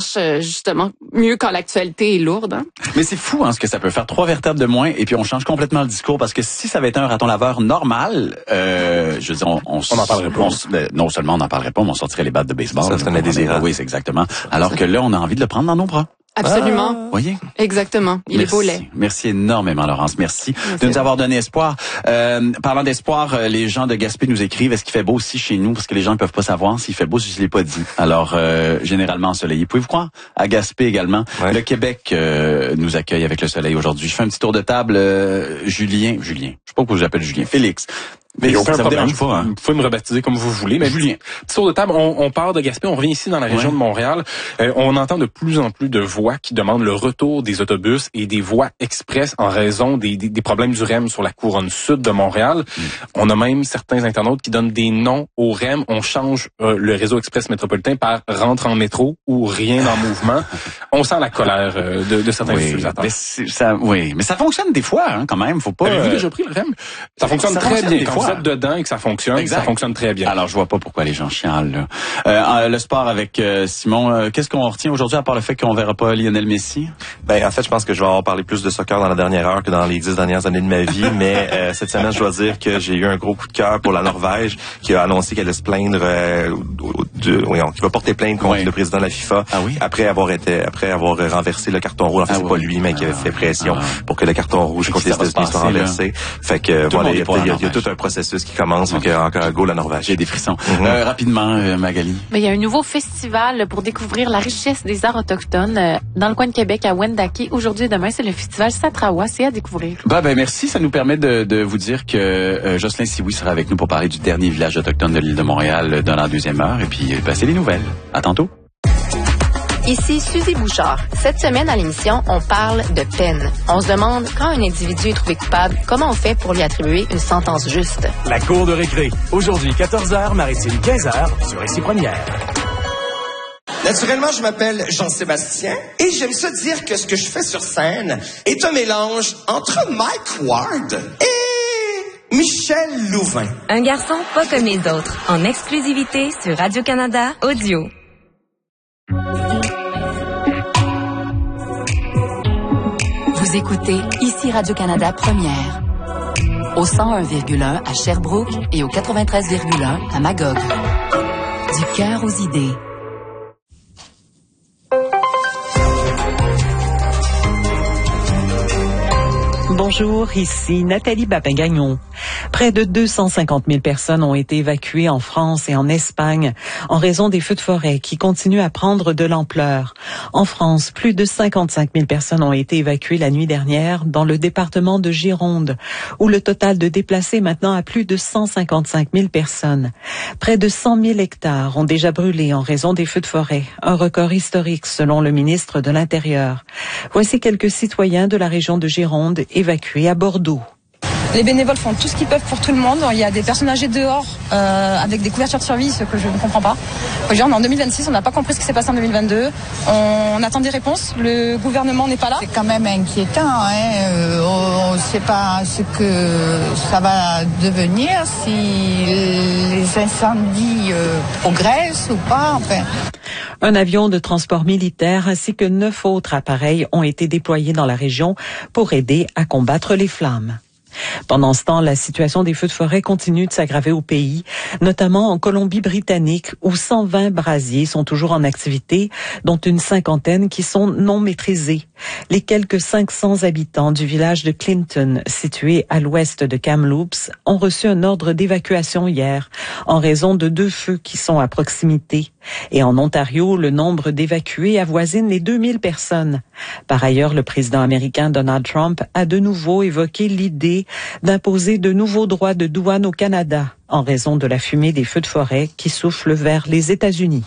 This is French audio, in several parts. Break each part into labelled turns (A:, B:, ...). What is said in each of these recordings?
A: marche justement mieux quand l'actualité est lourde. Hein.
B: Mais c'est fou ce que ça peut faire. 3 vertèbres de moins et puis on change complètement le discours parce que si ça avait été un raton laveur normal, je veux dire, on
C: n'en parlerait pas.
B: Non seulement on n'en parlerait pas, mais on sortirait les battes de baseball.
C: Ça serait indésirable.
B: Oui, c'est exactement. Alors que là, on a envie de le prendre dans nos bras.
A: Absolument.
B: Voyez?
A: Exactement. Il est beau lait.
B: Merci énormément, Laurence. Merci de nous avoir donné espoir. Parlant d'espoir, les gens de Gaspé nous écrivent, est-ce qu'il fait beau aussi chez nous? Parce que les gens ne peuvent pas savoir s'il fait beau si je l'ai pas dit. Alors, généralement ensoleillé. Pouvez-vous croire? À Gaspé également. Ouais. Le Québec nous accueille avec le soleil aujourd'hui. Je fais un petit tour de table. Julien. Je sais pas pourquoi j'appelle Julien. Félix.
C: Mais aucun
B: ça
C: problème.
B: Vous dérange pas, hein?
C: Vous pouvez me rebaptiser comme vous voulez. Mais
B: Julien.
C: Petit tour de table, on part de Gaspé, on revient ici dans la région de Montréal. On entend de plus en plus de voix qui demandent le retour des autobus et des voies express en raison des problèmes du REM sur la couronne sud de Montréal. On a même certains internautes qui donnent des noms au REM. On change le réseau express métropolitain par rentre en métro ou rien en mouvement. On sent la colère de certains utilisateurs.
B: Mais ça fonctionne des fois, quand même. Faut pas.
C: Avez-vous déjà pris le REM? Ça fonctionne très bien. Quand vous êtes dedans et que ça fonctionne, ça fonctionne très bien.
B: Alors, je vois pas pourquoi les gens chialent, là. Le sport avec Simon, qu'est-ce qu'on retient aujourd'hui à part le fait qu'on verra pas Lionel Messi?
D: Ben, en fait, je pense que je vais avoir parlé plus de soccer dans la dernière heure que dans les 10 dernières années de ma vie, mais cette semaine, je dois dire que j'ai eu un gros coup de cœur pour la Norvège, qui a annoncé qu'elle allait se plaindre, qui va porter plainte contre le président de la FIFA, après avoir renversé le carton rouge. En fait, c'est pas lui, mais qui avait fait pression pour que le carton rouge contre les États-Unis soit renversé. Fait que, voilà, il y a tout un processus qui commence, donc encore go la Norvège.
B: J'ai des frissons. Rapidement, Magali.
E: Il y a un nouveau festival pour découvrir la richesse des arts autochtones dans le coin de Québec, à Wendake. Aujourd'hui et demain, c'est le festival Satrawa. C'est à découvrir.
B: Ben merci. Ça nous permet de vous dire que Jocelyn Sioui sera avec nous pour parler du dernier village autochtone de l'île de Montréal dans la 2e heure. Et puis, passer les nouvelles. À tantôt.
F: Ici Suzy Bouchard. Cette semaine à l'émission, on parle de peine. On se demande, quand un individu est trouvé coupable, comment on fait pour lui attribuer une sentence juste?
G: La cour de récré. Aujourd'hui, 14h, Maritime, 15h, sur Ici Première.
H: Naturellement, je m'appelle Jean-Sébastien et j'aime ça dire que ce que je fais sur scène est un mélange entre Mike Ward et Michel Louvain.
I: Un garçon pas comme les autres. En exclusivité sur Radio-Canada Audio.
J: Vous écoutez Ici Radio-Canada Première. Au 101,1 à Sherbrooke et au 93,1 à Magog. Du cœur aux idées.
K: Bonjour, ici Nathalie Babin-Gagnon. Près de 250 000 personnes ont été évacuées en France et en Espagne en raison des feux de forêt qui continuent à prendre de l'ampleur. En France, plus de 55 000 personnes ont été évacuées la nuit dernière dans le département de Gironde, où le total de déplacés est maintenant à plus de 155 000 personnes. Près de 100 000 hectares ont déjà brûlé en raison des feux de forêt, un record historique selon le ministre de l'Intérieur. Voici quelques citoyens de la région de Gironde évacués à Bordeaux.
L: Les bénévoles font tout ce qu'ils peuvent pour tout le monde. Il y a des personnes âgées dehors avec des couvertures de survie, ce que je ne comprends pas. On est en 2026, on n'a pas compris ce qui s'est passé en 2022. On attend des réponses. Le gouvernement n'est pas là.
M: C'est quand même inquiétant. On ne sait pas ce que ça va devenir, si les incendies progressent ou pas. Enfin.
K: Un avion de transport militaire ainsi que 9 autres appareils ont été déployés dans la région pour aider à combattre les flammes. Pendant ce temps, la situation des feux de forêt continue de s'aggraver au pays, notamment en Colombie-Britannique, où 120 brasiers sont toujours en activité, dont une cinquantaine qui sont non maîtrisés. Les quelques 500 habitants du village de Clinton, situé à l'ouest de Kamloops, ont reçu un ordre d'évacuation hier, en raison de 2 feux qui sont à proximité. Et en Ontario, le nombre d'évacués avoisine les 2000 personnes. Par ailleurs, le président américain Donald Trump a de nouveau évoqué l'idée d'imposer de nouveaux droits de douane au Canada en raison de la fumée des feux de forêt qui soufflent vers les États-Unis.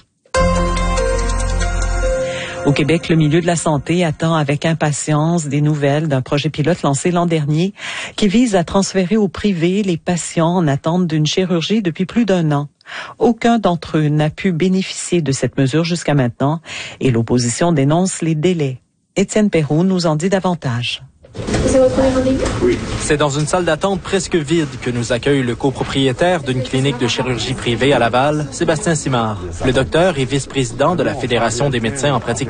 K: Au Québec, le milieu de la santé attend avec impatience des nouvelles d'un projet pilote lancé l'an dernier qui vise à transférer au privé les patients en attente d'une chirurgie depuis plus d'1 an. Aucun d'entre eux n'a pu bénéficier de cette mesure jusqu'à maintenant et l'opposition dénonce les délais. Étienne Perroux nous en dit davantage.
N: C'est votre premier rendez-vous?
O: Oui. C'est dans une salle d'attente presque vide que nous accueille le copropriétaire d'une clinique de chirurgie privée à Laval, Sébastien Simard. Le docteur est vice-président de la Fédération des médecins en pratique